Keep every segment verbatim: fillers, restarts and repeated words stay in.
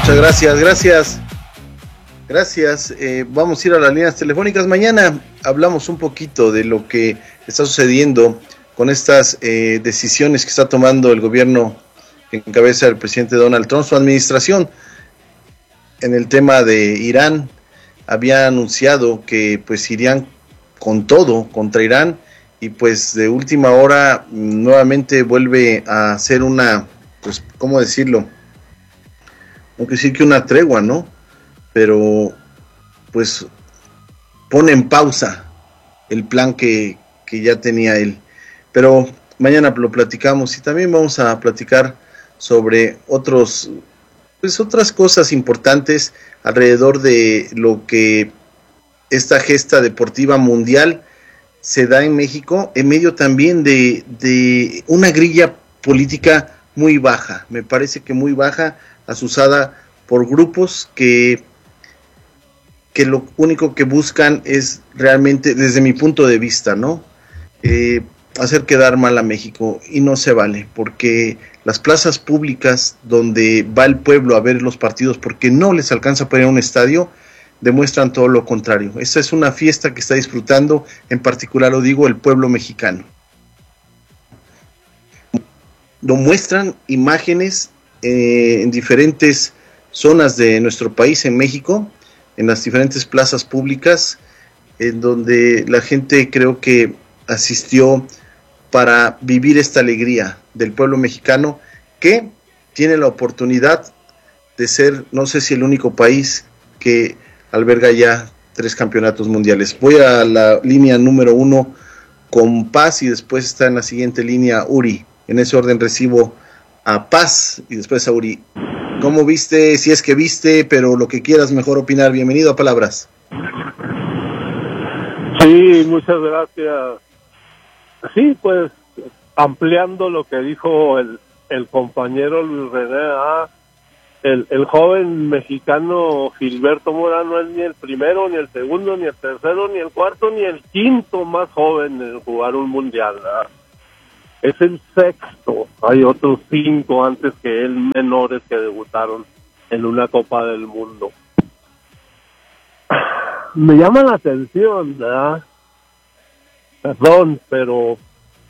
Muchas gracias, gracias. Gracias. Eh, vamos a ir a las líneas telefónicas. Mañana hablamos un poquito de lo que está sucediendo con estas eh, decisiones que está tomando el gobierno que encabeza el presidente Donald Trump, su administración, en el tema de Irán. Había anunciado que pues irían con todo contra Irán y pues de última hora nuevamente vuelve a hacer una, pues, ¿cómo decirlo? No quiero decir que una tregua, ¿no? Pero pues pone en pausa el plan que, que ya tenía él. Pero mañana lo platicamos y también vamos a platicar sobre otros, pues otras cosas importantes alrededor de lo que esta gesta deportiva mundial se da en México, en medio también de, de una grilla política muy baja, me parece que muy baja, asusada por grupos que, que lo único que buscan es realmente, desde mi punto de vista, ¿no? Eh, hacer quedar mal a México, y no se vale, porque las plazas públicas donde va el pueblo a ver los partidos porque no les alcanza para ir a un estadio, demuestran todo lo contrario. Esta es una fiesta que está disfrutando, en particular lo digo, el pueblo mexicano. Lo muestran imágenes eh, en diferentes zonas de nuestro país, en México, en las diferentes plazas públicas, en donde la gente creo que asistió para vivir esta alegría del pueblo mexicano, que tiene la oportunidad de ser, no sé si el único país que alberga ya tres campeonatos mundiales. Voy a la línea número uno con Paz y después está en la siguiente línea Uri. En ese orden recibo a Paz y después a Uri. ¿Cómo viste? Si es que viste, pero lo que quieras mejor opinar. Bienvenido a Palabras. Sí, muchas gracias. Sí, pues ampliando lo que dijo el, el compañero Luis René, ah, el, el joven mexicano Gilberto Mora no es ni el primero, ni el segundo, ni el tercero, ni el cuarto, ni el quinto más joven en jugar un mundial. Ah. Es el sexto. Hay otros cinco antes que él, menores, que debutaron en una Copa del Mundo. Me llama la atención, ¿verdad? Perdón, pero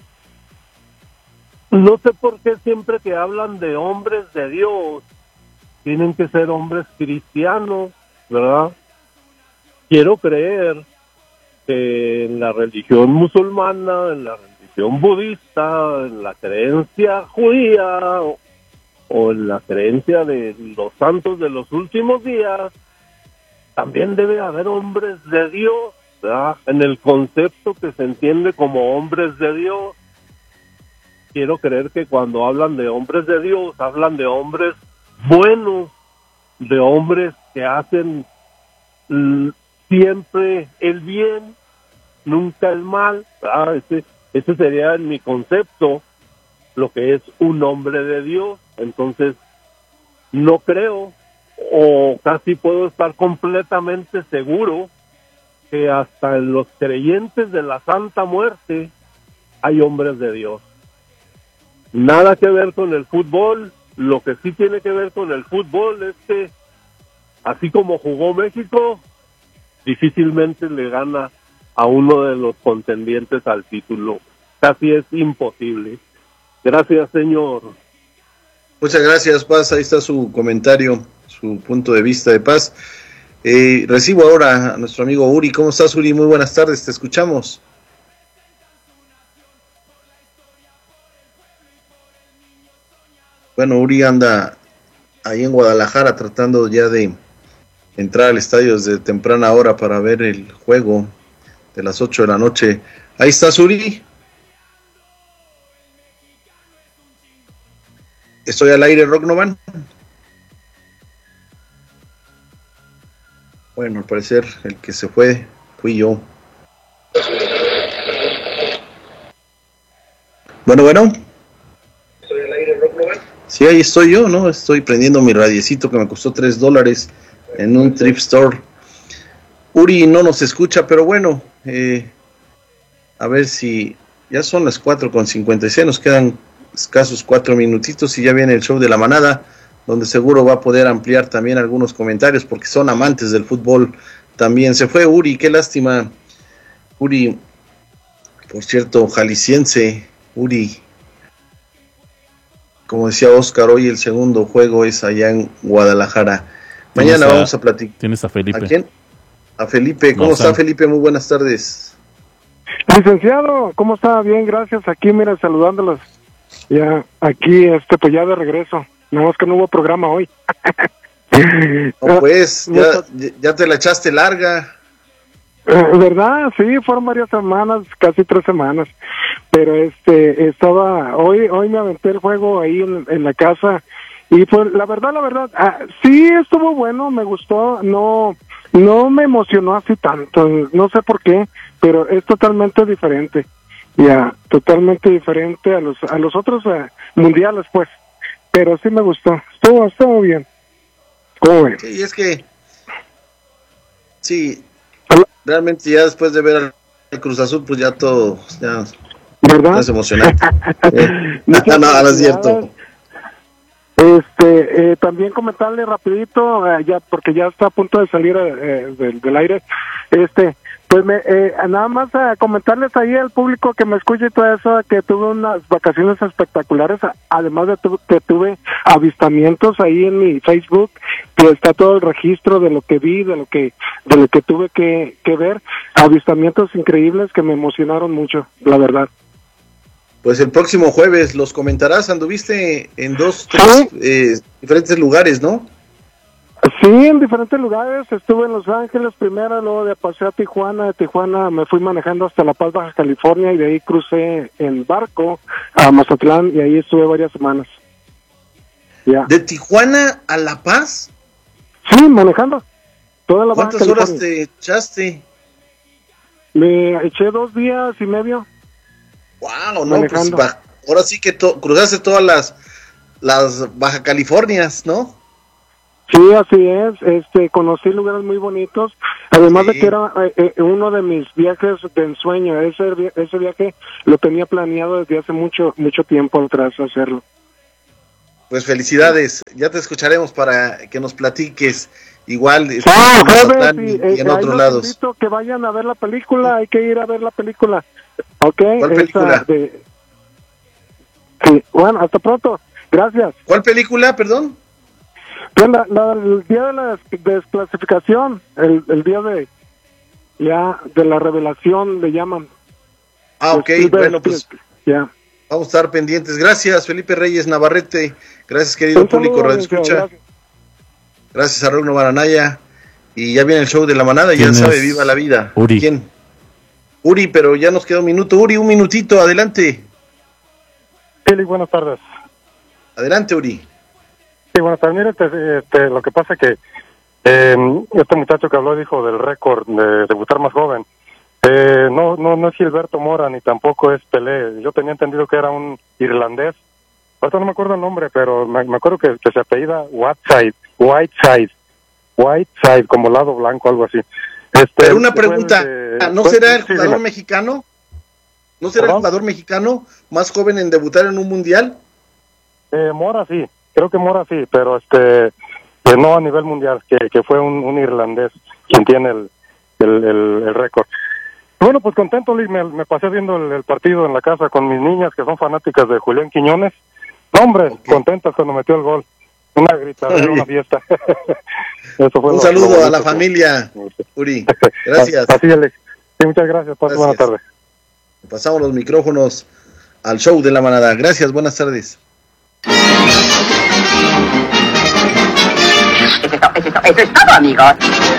no sé por qué siempre que hablan de hombres de Dios tienen que ser hombres cristianos, ¿verdad? Quiero creer que en la religión musulmana, en la religión budista, en la creencia judía o, o en la creencia de los santos de los últimos días, también debe haber hombres de Dios, ¿verdad? En el concepto que se entiende como hombres de Dios. Quiero creer que cuando hablan de hombres de Dios, hablan de hombres buenos, de hombres que hacen l- siempre el bien, nunca el mal. Ah, ese, ese sería en mi concepto lo que es un hombre de Dios. Entonces, no creo, o casi puedo estar completamente seguro, que hasta en los creyentes de la Santa Muerte hay hombres de Dios. Nada que ver con el fútbol. Lo que sí tiene que ver con el fútbol es que, así como jugó México, difícilmente le gana a uno de los contendientes al título. Casi es imposible. Gracias, señor. Muchas gracias, Paz. Ahí está su comentario, su punto de vista de Paz. Eh, recibo ahora a nuestro amigo Uri. ¿Cómo estás, Uri? Muy buenas tardes, te escuchamos. Bueno, Uri anda ahí en Guadalajara tratando ya de entrar al estadio desde temprana hora para ver el juego de las ocho de la noche. Ahí estás, Uri. Estoy al aire, Rocknovan. Bueno, al parecer el que se fue fui yo. Bueno, bueno. Estoy al aire, Rocknovan. Sí, ahí estoy yo, ¿no? Estoy prendiendo mi radiecito que me costó tres dólares en un thrift store. Uri no nos escucha, pero bueno, eh, a ver si ya son las cuatro con cincuenta y seis, nos quedan escasos cuatro minutitos y ya viene el show de la manada. donde seguro va a poder ampliar también algunos comentarios porque son amantes del fútbol también. Se fue Uri, qué lástima. Uri, por cierto, jalisciense. Uri, como decía Oscar, hoy el segundo juego es allá en Guadalajara. Mañana a, vamos a platicar. Tienes a Felipe. ¿A quién? A Felipe. ¿Cómo no, está, Felipe? Muy buenas tardes. Licenciado, ¿cómo está? Bien, gracias. Aquí, mira, saludándolos. Ya, aquí, este, pues ya de regreso. No, es que no hubo programa hoy. No, pues, ya, ya te la echaste larga. ¿Verdad? Sí, fueron varias semanas, casi tres semanas. Pero este, estaba, hoy hoy me aventé el juego ahí en, en la casa. Y pues, la verdad, la verdad, ah, sí estuvo bueno, me gustó. No, no me emocionó así tanto. No sé por qué, pero es totalmente diferente. Ya, totalmente diferente a los a los otros uh, mundiales, pues. Pero sí me gustó. Estuvo, estuvo bien. Estuvo bien. Sí, es que... Sí, realmente ya después de ver al Cruz Azul, pues ya todo... Ya, ¿verdad? Ya es emocionante. eh, no, no es cierto. Este, eh, también comentarle rapidito, eh, ya porque ya está a punto de salir eh, del, del aire, este... Pues me, eh, nada más a comentarles ahí al público que me escuche y todo eso, que tuve unas vacaciones espectaculares, además de tu, que tuve avistamientos ahí en mi Facebook, que está todo el registro de lo que vi, de lo que de lo que tuve que, que ver, avistamientos increíbles que me emocionaron mucho, la verdad. Pues el próximo jueves los comentarás, anduviste en dos, tres ¿sí? eh, diferentes lugares, ¿no? Sí, en diferentes lugares. Estuve en Los Ángeles primero, luego de pasé a Tijuana. De Tijuana me fui manejando hasta La Paz, Baja California, y de ahí crucé en barco a Mazatlán, y ahí estuve varias semanas. Ya. ¿De Tijuana a La Paz? Sí, manejando. Toda la ¿Cuántas Baja horas te echaste? Me eché dos días y medio. Wow, no, pues, ba- ahora sí que to- cruzaste todas las, las Baja Californias, ¿no? Sí, así es. Este, conocí lugares muy bonitos, además sí. de que era eh, uno de mis viajes de ensueño. Ese ese viaje lo tenía planeado desde hace mucho mucho tiempo atrás hacerlo. Pues felicidades. Ya te escucharemos para que nos platiques igual sí, en jueves, y, y, y en eh, otros los lados. Invito que vayan a ver la película. Hay que ir a ver la película. Okay. ¿Cuál película? De... Sí, bueno, hasta pronto. Gracias. ¿Cuál película, perdón? La, la, el día de la desclasificación, el, el día de ya de la revelación le llaman. Ah, ok, pues, bueno, pues ya. Vamos a estar pendientes. Gracias, Felipe Reyes Navarrete. Gracias, querido Un público saludo, Radio Escucha. Gracias. Gracias a Rugno Maranaya. Y ya viene el show de la manada, ya sabe, viva la vida. Uri. ¿Quién? Uri, pero ya nos queda un minuto. Uri, un minutito, adelante. Eli, buenas tardes. Adelante, Uri. Sí, buenas tardes. Mire, este, este, lo que pasa es que eh, este muchacho que habló dijo del récord de debutar más joven. Eh, no, no, no es Gilberto Mora ni tampoco es Pelé. Yo tenía entendido que era un irlandés. Ahorita no me acuerdo el nombre, pero me, me acuerdo que, que se apellida Whiteside, Whiteside, Whiteside, como lado blanco, algo así. Este, pero una pregunta, de, ¿no pues, será el sí, jugador dime. mexicano? ¿No será ¿Perdón? el jugador mexicano más joven en debutar en un mundial? Eh, Mora sí, creo que Mora sí, pero este, pues no a nivel mundial, que, que fue un, un irlandés quien tiene el, el, el, el récord. Bueno, pues contento, Luis, me, me pasé viendo el, el partido en la casa con mis niñas que son fanáticas de Julián Quiñones. No, hombre, okay. Contentas cuando metió el gol. Una gritadera, una fiesta. Eso fue un lo, saludo lo a la familia, Uri. Gracias. Así es, sí, muchas gracias. Pase buena tarde. Pasamos los micrófonos al show de la manada. Gracias, buenas tardes. Eso es todo, eso es todo, amigos.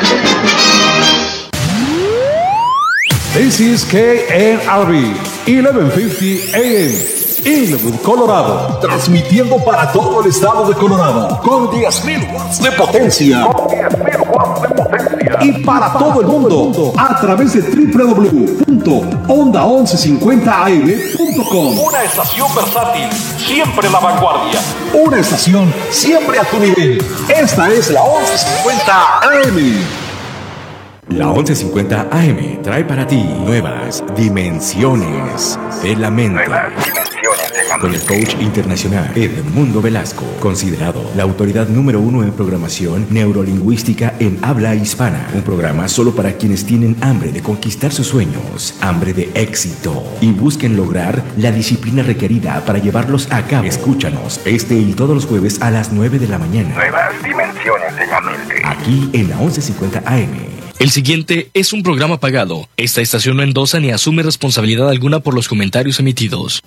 This is K N R B, eleven fifty A M, Inglewood, Colorado. Transmitiendo para todo el estado de Colorado con diez mil watts de potencia. Con diez mil watts de potencia. Y para todo el mundo a través de doble u doble u doble u punto onda once cincuenta a m punto com. Una estación versátil, siempre en la vanguardia. Una estación siempre a tu nivel. Esta es la once cincuenta A M. La once cincuenta A M trae para ti nuevas dimensiones de la mente. Nuevas dimensiones Con el coach internacional Edmundo Velasco, considerado la autoridad número uno en programación neurolingüística en habla hispana. Un programa solo para quienes tienen hambre de conquistar sus sueños, hambre de éxito y busquen lograr la disciplina requerida para llevarlos a cabo. Escúchanos este y todos los jueves a las nueve de la mañana. Nuevas dimensiones de la mente. Aquí en la once cincuenta A M. El siguiente es un programa pagado. Esta estación no endosa ni asume responsabilidad alguna por los comentarios emitidos.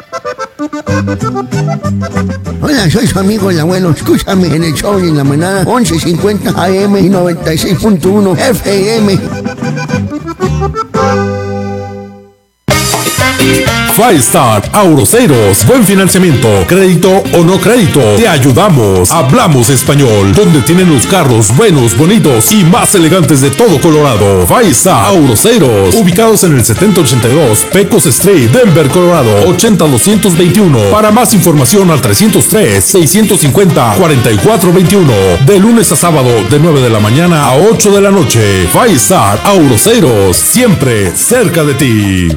Hola, soy su amigo el abuelo. Escúchame en el show de la mañana once cincuenta A M y noventa y seis punto uno F M. Five Star Auroceros, buen financiamiento, crédito o no crédito, te ayudamos. Hablamos español, donde tienen los carros buenos, bonitos y más elegantes de todo Colorado. Five Star Auroceros, ubicados en el setenta ochenta y dos Pecos Street, Denver, Colorado, ochenta doscientos veintiuno. Para más información al trescientos tres, seiscientos cincuenta, cuarenta y cuatro veintiuno. De lunes a sábado, de nueve de la mañana a ocho de la noche. Five Star Auroceros, siempre cerca de ti.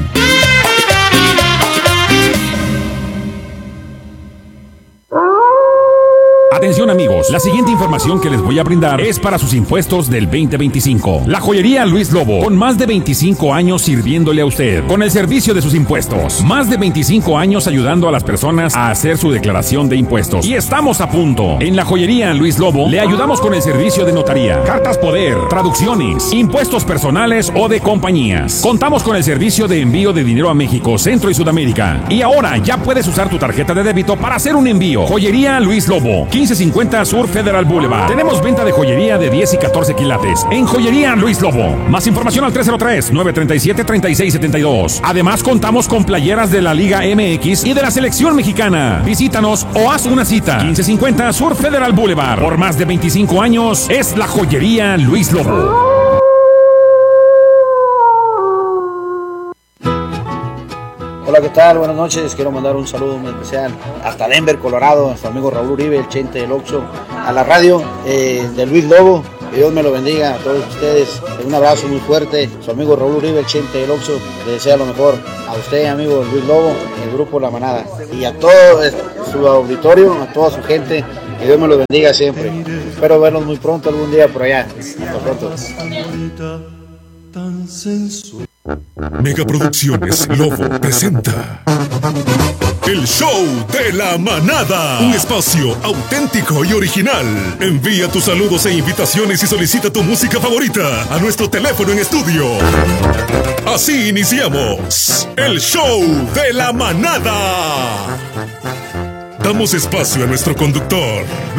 Atención amigos, la siguiente información que les voy a brindar es para sus impuestos del veinte veinticinco. La joyería Luis Lobo, con más de veinticinco años sirviéndole a usted, con el servicio de sus impuestos. Más de veinticinco años ayudando a las personas a hacer su declaración de impuestos. Y estamos a punto. En la joyería Luis Lobo le ayudamos con el servicio de notaría, cartas poder, traducciones, impuestos personales o de compañías. Contamos con el servicio de envío de dinero a México, Centro y Sudamérica. Y ahora ya puedes usar tu tarjeta de débito para hacer un envío. Joyería Luis Lobo, quince cincuenta Sur Federal Boulevard. Tenemos venta de joyería de diez y catorce quilates en Joyería Luis Lobo. Más información al tres cero tres, nueve tres siete, tres seis siete dos. Además contamos con playeras de la Liga M X y de la Selección Mexicana. Visítanos o haz una cita. quince cincuenta Sur Federal Boulevard. Por más de veinticinco años es la Joyería Luis Lobo. Hola, ¿qué tal? Buenas noches. Quiero mandar un saludo muy especial hasta Denver, Colorado, a nuestro amigo Raúl Uribe, el Chente del Oxxo, a la radio eh, de Luis Lobo. Que Dios me lo bendiga a todos ustedes. Un abrazo muy fuerte. Su amigo Raúl Uribe, el Chente del Oxxo, le desea lo mejor a usted, amigo Luis Lobo, el grupo La Manada. Y a todo su auditorio, a toda su gente, que Dios me lo bendiga siempre. Espero verlos muy pronto algún día por allá. Hasta pronto. Megaproducciones Lobo presenta El Show de la Manada, un espacio auténtico y original. Envía tus saludos e invitaciones y solicita tu música favorita a nuestro teléfono en estudio. Así iniciamos El Show de la Manada. Damos espacio a nuestro conductor,